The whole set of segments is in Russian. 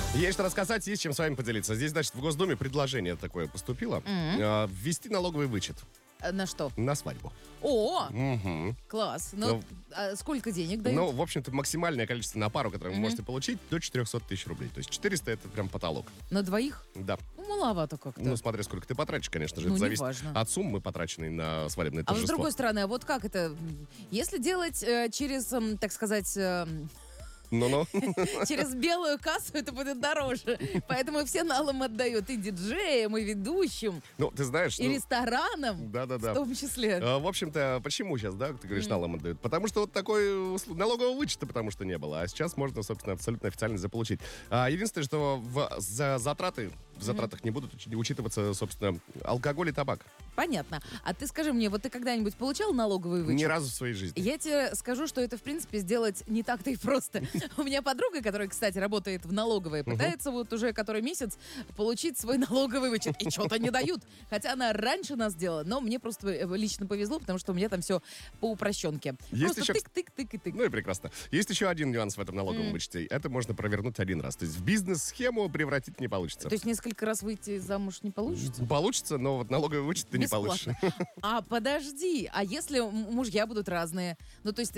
Есть что рассказать, есть чем с вами поделиться. Здесь, значит, в Госдуме предложение такое поступило. Ввести налоговый вычет. На что? На свадьбу. О, класс. А сколько денег дают? Ну, в общем-то, максимальное количество на пару, которое вы можете получить, до 400 тысяч рублей. То есть 400 это прям потолок. На двоих? Да. Ну, маловато как-то. Ну, смотря сколько ты потратишь, конечно же. Ну, это зависит неважно. от суммы, потраченной на свадебное А вот торжество. с другой стороны, а вот как это? Если делать через, так сказать... Ну-ну. Через белую кассу это будет дороже. Поэтому все налом отдают и диджеям, и ведущим, Ну, ты знаешь... и ресторанам, Да-да-да. в том числе. В общем-то, почему сейчас, да, ты говоришь, налом отдают? Потому что вот такой налогового вычета, потому что не было. А сейчас можно, собственно, абсолютно официально заполучить. Единственное, что в затратах не будут учитываться, собственно, алкоголь и табак. Понятно. А ты скажи мне, вот ты когда-нибудь получал налоговый вычет? Ни разу в своей жизни. Я тебе скажу, что это, в принципе, сделать не так-то и просто. У меня подруга, которая, кстати, работает в налоговой, пытается вот уже который месяц получить свой налоговый вычет. И что-то не дают. Хотя она раньше нас делала, но мне просто лично повезло, потому что у меня там все по упрощенке. Есть Просто еще... тык-тык-тык и тык. Ну и прекрасно. Есть еще один нюанс в этом налоговом вычете. Это можно провернуть один раз. То есть в бизнес-схему превратить не получится. То есть несколько раз выйти замуж не получится? Получится, но вот налоговый вычет ты не получишь. А подожди, а если мужья будут разные? Ну, то есть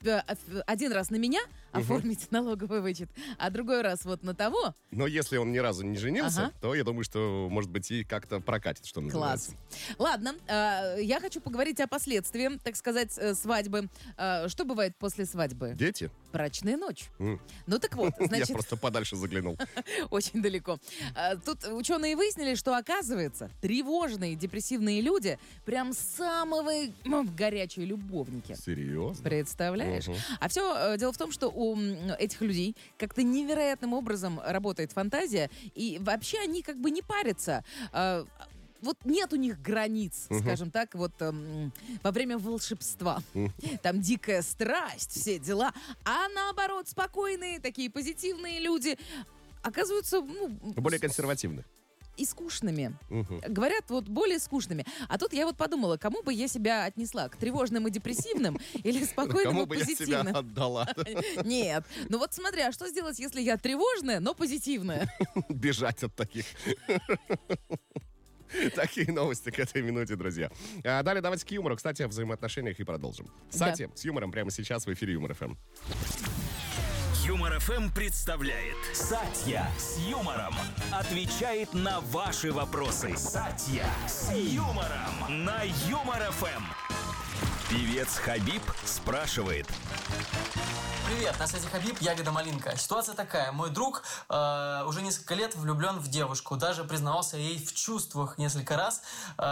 один раз на меня оформить налоговый вычет, а другой раз вот на того? Но если он ни разу не женился, то я думаю, что, может быть, и как-то прокатит, что называется. Класс. Ладно, я хочу поговорить о последствиях, так сказать, свадьбы. Что бывает после свадьбы? Дети? Брачная ночь. Ну так вот, значит... Я просто подальше заглянул. Очень далеко. Тут ученые выяснили, что, оказывается, тревожные, депрессивные люди прям самые горячие любовники. Серьезно? Представляешь? А все дело в том, что у этих людей как-то невероятным образом работает фантазия, и вообще они как бы не парятся. Вот нет у них границ, скажем так, вот во время волшебства. Там дикая страсть, все дела. А наоборот, спокойные, такие позитивные люди оказываются, Более консервативны. и скучными. Говорят, вот более скучными. А тут я вот подумала, кому бы я себя отнесла? К тревожным и депрессивным или спокойным Кому и бы я себя позитивным? отдала? Нет. Ну вот смотри, а что сделать, если я тревожная, но позитивная? Бежать от таких. Такие новости к этой минуте, друзья. Далее давайте к юмору. Кстати, о взаимоотношениях и продолжим. Кстати, с юмором прямо сейчас в эфире Юмор ФМ. Юмор ФМ представляет Сатья с юмором. Отвечает на ваши вопросы. Сатья с юмором на Юмор ФМ. Певец Хабиб спрашивает. Привет, на связи Хабиб, ягода малинка. Ситуация такая. Мой друг уже несколько лет влюблен в девушку. Даже признавался ей в чувствах несколько раз.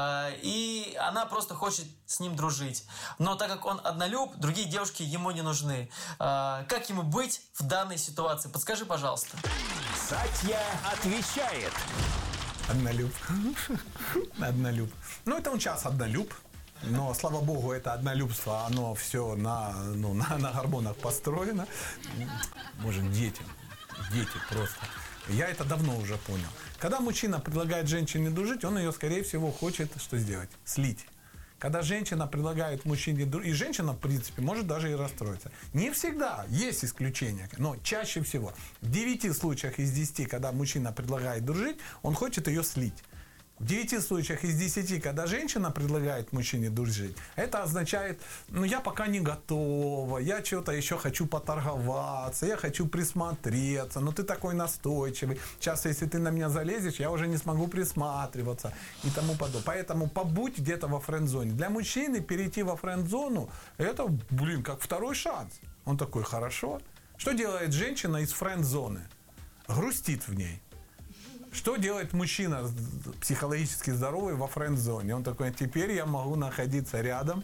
И она просто хочет с ним дружить. Но так как он однолюб, другие девушки ему не нужны. Как ему быть в данной ситуации? Подскажи, пожалуйста. Сатья отвечает. Однолюб. Однолюб. Ну, это он сейчас однолюб. Но, слава богу, это однолюбство, оно все на гормонах построено. Может, дети просто. Я это давно уже понял. Когда мужчина предлагает женщине дружить, он ее, скорее всего, хочет что сделать? Слить. Когда женщина предлагает мужчине дружить, и женщина, в принципе, может даже и расстроиться. Не всегда, есть исключения, но чаще всего, в 9 случаях из 10, когда мужчина предлагает дружить, он хочет ее слить. В 9 случаях из 10, когда женщина предлагает мужчине дружить, это означает, я пока не готова, я что-то еще хочу поторговаться, я хочу присмотреться, ты такой настойчивый, сейчас, если ты на меня залезешь, я уже не смогу присматриваться и тому подобное. Поэтому побудь где-то во френд-зоне. Для мужчины перейти во френд-зону, это, как второй шанс. Он такой, хорошо. Что делает женщина из френд-зоны? Грустит в ней. Что делает мужчина психологически здоровый во френд-зоне? Он такой, теперь я могу находиться рядом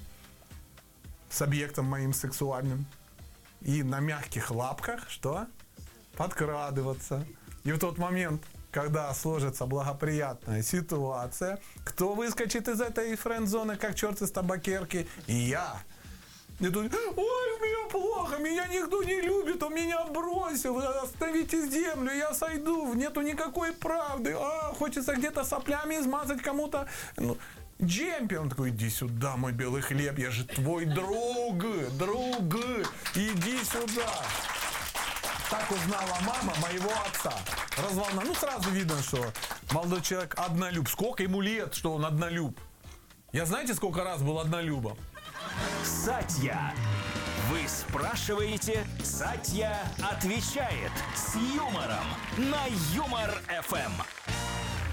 с объектом моим сексуальным и на мягких лапках, что? Подкрадываться. И в тот момент, когда сложится благоприятная ситуация, кто выскочит из этой френд-зоны, как черт из табакерки? Я. И тут, ой, у меня плохо, меня никто не любит, он меня бросил, оставите землю, я сойду, нету никакой правды, хочется где-то соплями измазать кому-то, джемпер. Он такой, иди сюда, мой белый хлеб, я же твой друг, иди сюда. Так узнала мама моего отца. Ну, сразу видно, что молодой человек однолюб. Сколько ему лет, что он однолюб? Я знаете, сколько раз был однолюбом? Сатья. Вы спрашиваете, Сатья отвечает с юмором на Юмор ФМ.